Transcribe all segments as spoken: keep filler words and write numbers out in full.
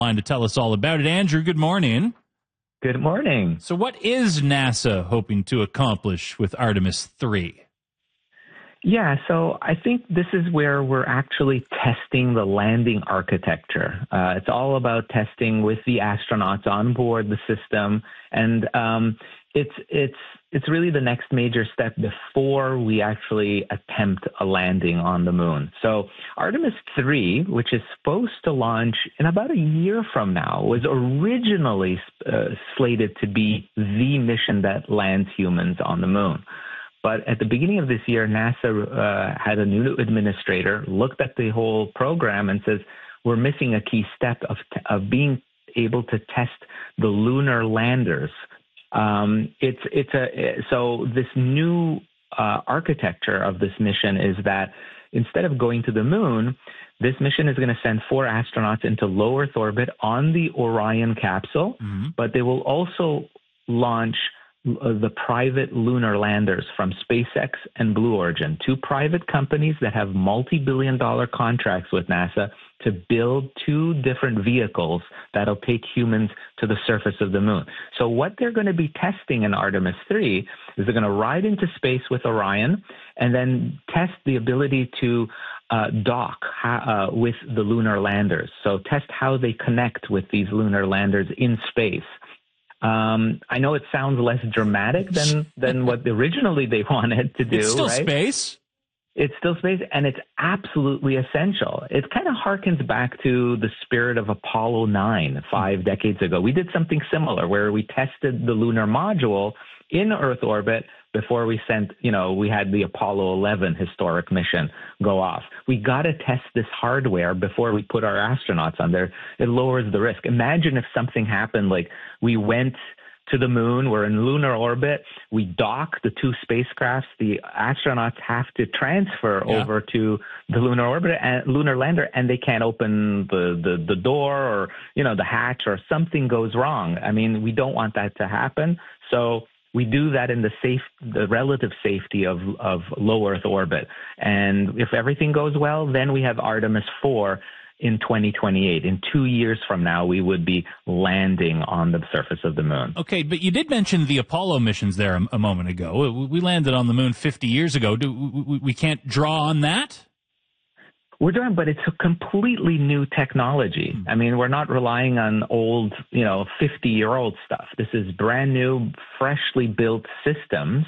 line to tell us all about it. Andrew, good morning. Good morning. So what is NASA hoping to accomplish with Artemis three? Yeah, so I think this is where we're actually testing the landing architecture. Uh, it's all about testing with the astronauts on board the system, and um, it's it's it's really the next major step before we actually attempt a landing on the moon. So Artemis three, which is supposed to launch in about a year from now, was originally uh, slated to be the mission that lands humans on the moon. But at the beginning of this year, NASA uh, had a new administrator, looked at the whole program and says, we're missing a key step of, of being able to test the lunar landers. Um, it's, it's a, so this new uh, architecture of this mission is that instead of going to the moon, this mission is going to send four astronauts into low Earth orbit on the Orion capsule, mm-hmm. but they will also launch the private lunar landers from SpaceX and Blue Origin, two private companies that have multi-billion dollar contracts with NASA to build two different vehicles that'll take humans to the surface of the moon. So what they're going to be testing in Artemis three is they're going to ride into space with Orion and then test the ability to uh, dock uh, with the lunar landers. So test how they connect with these lunar landers in space. Um, I know it sounds less dramatic than, than what originally they wanted to do. It's still right? space. It's still space, and it's absolutely essential. It kind of harkens back to the spirit of Apollo nine five decades ago. We did something similar where we tested the lunar module in Earth orbit before we sent, you know, we had the Apollo eleven historic mission go off. We got to test this hardware before we put our astronauts on there. It lowers the risk. Imagine if something happened, like we went to the moon, we're in lunar orbit, we dock the two spacecrafts, the astronauts have to transfer yeah. over to the lunar orbit and lunar lander, and they can't open the, the, the door or, you know, the hatch, or something goes wrong. I mean, we don't want that to happen. So we do that in the safe, the relative safety of, of low Earth orbit. And if everything goes well, then we have Artemis four in twenty twenty-eight. In two years from now, we would be landing on the surface of the moon. Okay, but you did mention the Apollo missions there a, a moment ago. We landed on the moon fifty years ago. Do we, we can't draw on that? We're doing, but it's a completely new technology. I mean, we're not relying on old, you know, fifty-year-old stuff. This is brand new, freshly built systems,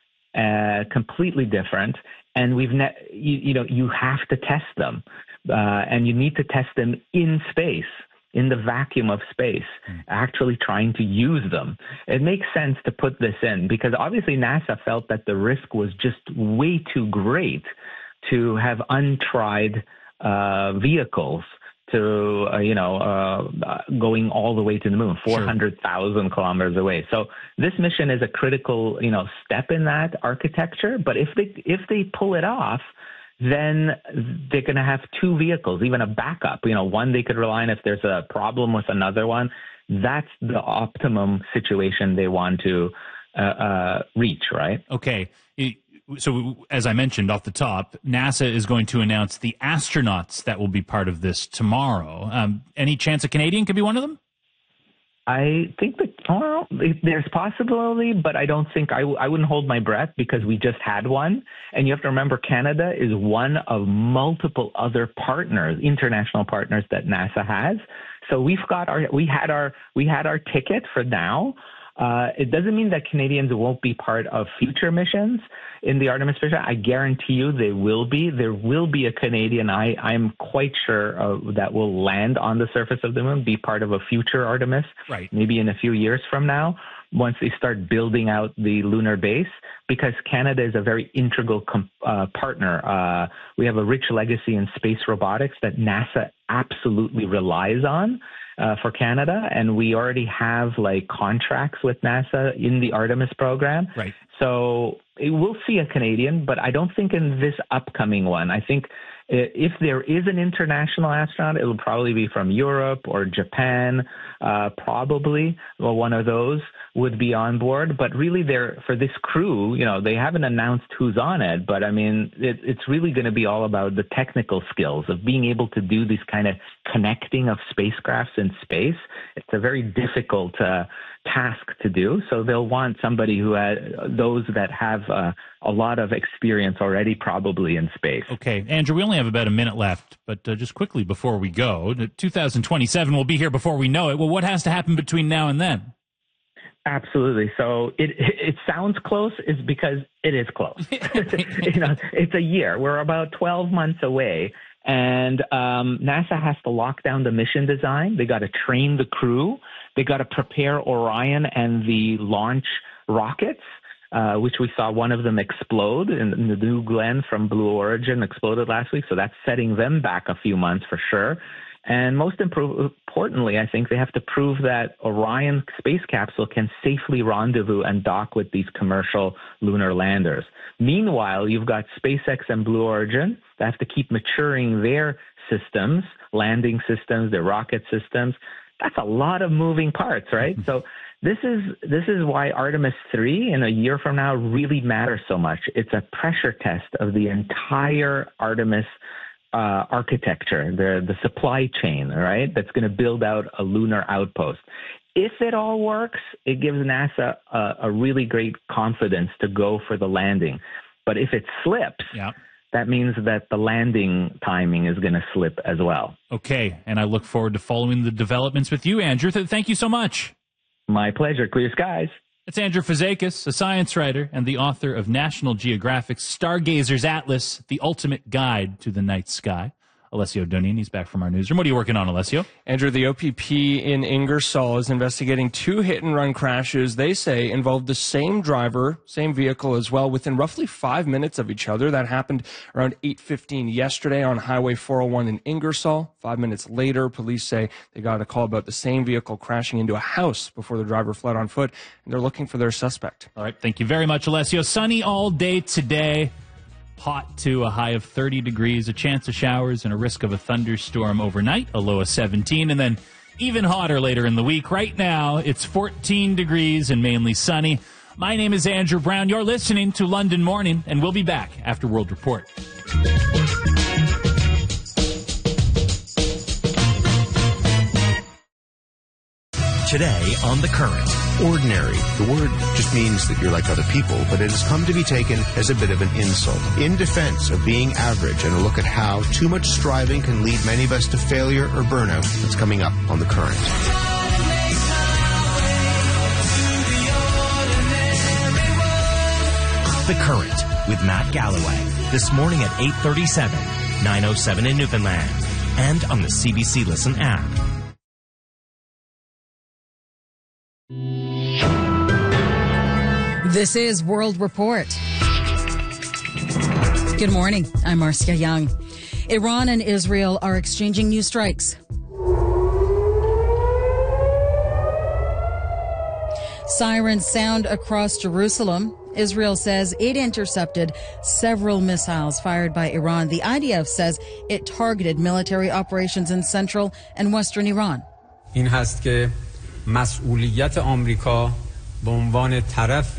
uh, completely different. And we've, ne- you, you know, you have to test them, uh, and you need to test them in space, in the vacuum of space, actually trying to use them. It makes sense to put this in because obviously NASA felt that the risk was just way too great to have untried uh, vehicles to, uh, you know, uh, going all the way to the moon, four hundred thousand sure. kilometers away. So this mission is a critical, you know, step in that architecture. But if they if they pull it off, then they're going to have two vehicles, even a backup. You know, one they could rely on if there's a problem with another one. That's the optimum situation they want to uh, uh, reach, right? Okay. It- So, as I mentioned off the top, NASA is going to announce the astronauts that will be part of this tomorrow. Um, any chance a Canadian could be one of them? I think that tomorrow there's possibility, but I don't think I, I wouldn't hold my breath because we just had one. And you have to remember, Canada is one of multiple other partners, international partners that NASA has. So we've got our, we had our, we had our ticket for now. Uh, it doesn't mean that Canadians won't be part of future missions in the Artemis mission. I guarantee you they will be. There will be a Canadian, I, I'm quite sure, uh, that will land on the surface of the moon, be part of a future Artemis, right. maybe in a few years from now, once they start building out the lunar base, because Canada is a very integral com- uh, partner. Uh, we have a rich legacy in space robotics that NASA absolutely relies on. Uh, for Canada, and we already have like contracts with NASA in the Artemis program. Right. So it, we'll see a Canadian, but I don't think in this upcoming one. I think If there is an international astronaut, it will probably be from Europe or Japan, uh, probably. Well, one of those would be on board. But really, they're, for this crew, you know, they haven't announced who's on it. But I mean, it, it's really going to be all about the technical skills of being able to do this kind of connecting of spacecrafts in space. It's a very difficult uh, task to do. So they'll want somebody who has those that have uh, a lot of experience already, probably in space. Okay, Andrew, we only have about a minute left, but uh, just quickly before we go, two thousand twenty-seven will be here before we know it. Well, what has to happen between now and then? Absolutely. So it it sounds close is because it is close. You know, it's a year. We're about twelve months away. And um, NASA has to lock down the mission design. They got to train the crew. They got to prepare Orion and the launch rockets, uh, which we saw one of them explode. In, in the New Glenn from Blue Origin exploded last week. So that's setting them back a few months for sure. And most improve- importantly, I think they have to prove that Orion space capsule can safely rendezvous and dock with these commercial lunar landers. Meanwhile, you've got SpaceX and Blue Origin that have to keep maturing their systems, landing systems, their rocket systems. That's a lot of moving parts, right? So this is this is why Artemis three in a year from now really matters so much. It's a pressure test of the entire Artemis Uh, architecture, the the supply chain, right, that's going to build out a lunar outpost. If it all works, it gives NASA a, a really great confidence to go for the landing. But if it slips, yeah. that means that the landing timing is going to slip as well. Okay, and I look forward to following the developments with you, Andrew. Th- thank you so much. My pleasure. Clear skies. It's Andrew Fazekas, a science writer and the author of National Geographic's Stargazer's Atlas, the ultimate guide to the night sky. Alessio Donini's back from our newsroom. What are you working on, Alessio? Andrew, the O P P in Ingersoll is investigating two hit-and-run crashes they say involved the same driver, same vehicle as well, within roughly five minutes of each other. That happened around eight fifteen yesterday on Highway four oh one in Ingersoll. Five minutes later, police say they got a call about the same vehicle crashing into a house before the driver fled on foot, and they're looking for their suspect. All right, thank you very much, Alessio. Sunny all day today. Hot to a high of thirty degrees, a chance of showers and a risk of a thunderstorm overnight, a low of seventeen, and then even hotter later in the week. Right now, it's fourteen degrees and mainly sunny. My name is Andrew Brown. You're listening to London Morning, and we'll be back after World Report. Today on The Current. Ordinary. The word just means that you're like other people, but it has come to be taken as a bit of an insult. In defense of being average and a look at how too much striving can lead many of us to failure or burnout, it's coming up on The Current. The Current with Matt Galloway. This morning at eight thirty-seven, nine oh seven in Newfoundland, and on the C B C Listen app. This is World Report. Good morning. I'm Marcia Young. Iran and Israel are exchanging new strikes. Sirens sound across Jerusalem. Israel says it intercepted several missiles fired by Iran. The I D F says it targeted military operations in central and western Iran. این هست که مسئولیت آمریکا به عنوان طرف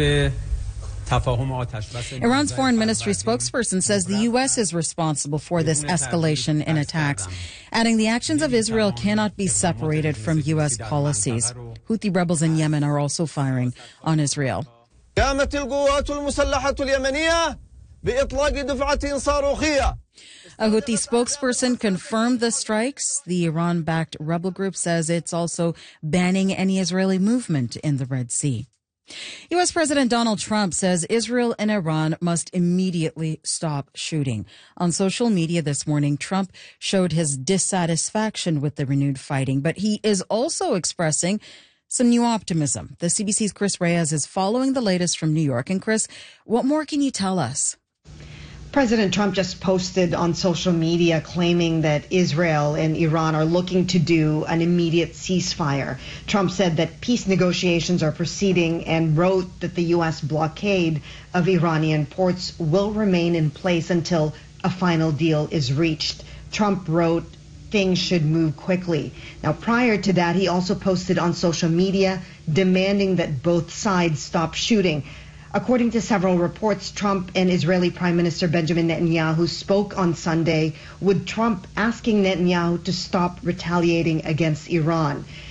Iran's foreign ministry spokesperson says the U S is responsible for this escalation in attacks, adding the actions of Israel cannot be separated from U S policies. Houthi rebels in Yemen are also firing on Israel. قامت القوات المسلحة اليمنية بإطلاق دفعة صاروخية. A Houthi spokesperson confirmed the strikes. The Iran-backed rebel group says it's also banning any Israeli movement in the Red Sea. U S President Donald Trump says Israel and Iran must immediately stop shooting. On social media this morning, Trump showed his dissatisfaction with the renewed fighting, but he is also expressing some new optimism. The C B C's Chris Reyes is following the latest from New York. And Chris, what more can you tell us? President Trump just posted on social media claiming that Israel and Iran are looking to do an immediate ceasefire. Trump said that peace negotiations are proceeding and wrote that the U S blockade of Iranian ports will remain in place until a final deal is reached. Trump wrote, things should move quickly. Now, prior to that, he also posted on social media demanding that both sides stop shooting. According to several reports, Trump and Israeli Prime Minister Benjamin Netanyahu spoke on Sunday, with Trump asking Netanyahu to stop retaliating against Iran.